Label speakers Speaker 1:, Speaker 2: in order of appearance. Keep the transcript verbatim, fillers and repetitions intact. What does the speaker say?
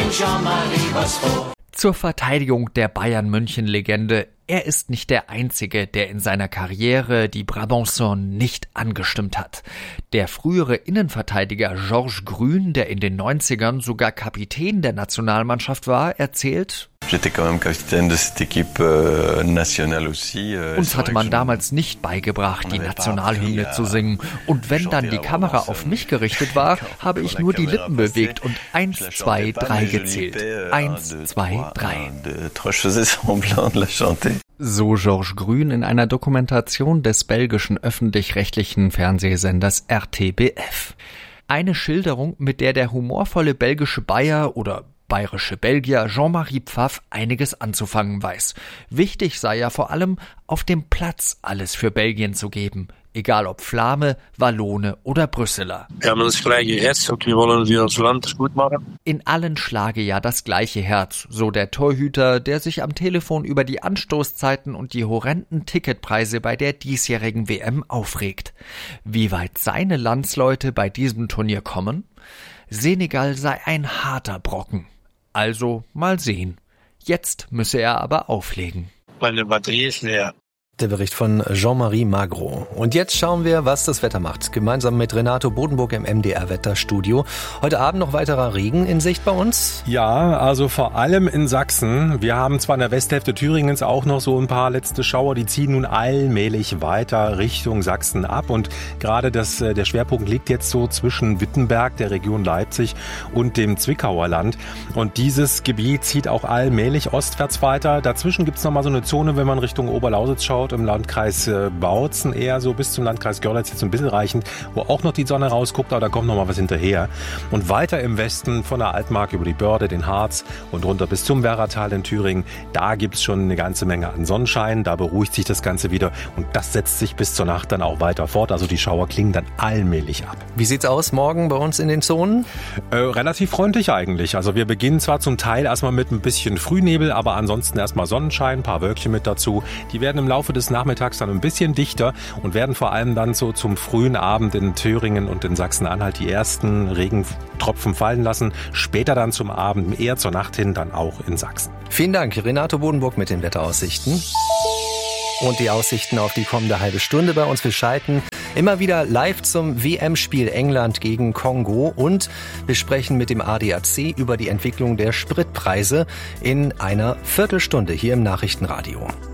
Speaker 1: den Jean-Marie was vor.
Speaker 2: Zur Verteidigung der Bayern-München-Legende: Er ist nicht der Einzige, der in seiner Karriere die Brabançons nicht angestimmt hat. Der frühere Innenverteidiger Georges Grün, der in den neunzigern sogar Kapitän der Nationalmannschaft war, erzählt: Uns hatte man damals nicht beigebracht, die Nationalhymne zu singen. Und wenn dann die Kamera auf mich gerichtet war, habe ich nur die Lippen bewegt und eins, zwei, drei gezählt. Eins, zwei, drei. So Georges Grün in einer Dokumentation des belgischen öffentlich-rechtlichen Fernsehsenders R T B F. Eine Schilderung, mit der der humorvolle belgische Bayer oder bayerische Belgier Jean-Marie Pfaff einiges anzufangen weiß. Wichtig sei ja vor allem, auf dem Platz alles für Belgien zu geben. Egal ob Flame, Wallone oder Brüsseler.
Speaker 3: Wir haben das gleiche Herz und wir wollen für das Land gut machen.
Speaker 2: In allen schlage ja das gleiche Herz, so der Torhüter, der sich am Telefon über die Anstoßzeiten und die horrenden Ticketpreise bei der diesjährigen W M aufregt. Wie weit seine Landsleute bei diesem Turnier kommen? Senegal sei ein harter Brocken. Also mal sehen. Jetzt müsse er aber auflegen.
Speaker 3: Meine Batterie ist leer.
Speaker 4: Der Bericht von Jean-Marie Magro. Und jetzt schauen wir, was das Wetter macht. Gemeinsam mit Renato Bodenburg im M D R-Wetterstudio. Heute Abend noch weiterer Regen in Sicht bei uns?
Speaker 5: Ja, also vor allem in Sachsen. Wir haben zwar in der Westhälfte Thüringens auch noch so ein paar letzte Schauer, die ziehen nun allmählich weiter Richtung Sachsen ab. Und gerade das, der Schwerpunkt liegt jetzt so zwischen Wittenberg, der Region Leipzig, und dem Zwickauer Land. Und dieses Gebiet zieht auch allmählich ostwärts weiter. Dazwischen gibt's noch mal so eine Zone, wenn man Richtung Oberlausitz schaut, im Landkreis Bautzen eher so bis zum Landkreis Görlitz jetzt ein bisschen reichend, wo auch noch die Sonne rausguckt, aber da kommt noch mal was hinterher. Und weiter im Westen von der Altmark über die Börde, den Harz und runter bis zum Werratal in Thüringen, da gibt's schon eine ganze Menge an Sonnenschein, da beruhigt sich das Ganze wieder und das setzt sich bis zur Nacht dann auch weiter fort, also die Schauer klingen dann allmählich ab.
Speaker 4: Wie sieht's aus morgen bei uns in den Zonen?
Speaker 5: Äh, relativ freundlich eigentlich, also wir beginnen zwar zum Teil erstmal mit ein bisschen Frühnebel, aber ansonsten erstmal Sonnenschein, ein paar Wölkchen mit dazu, die werden im Laufe des Nachmittags dann ein bisschen dichter und werden vor allem dann so zum frühen Abend in Thüringen und in Sachsen-Anhalt die ersten Regentropfen fallen lassen. Später dann zum Abend, eher zur Nacht hin, dann auch in Sachsen.
Speaker 4: Vielen Dank, Renato Bodenburg mit den Wetteraussichten. Und die Aussichten auf die kommende halbe Stunde bei uns. Wir schalten immer wieder live zum W M-Spiel England gegen Kongo und wir sprechen mit dem A D A C über die Entwicklung der Spritpreise in einer Viertelstunde hier im Nachrichtenradio.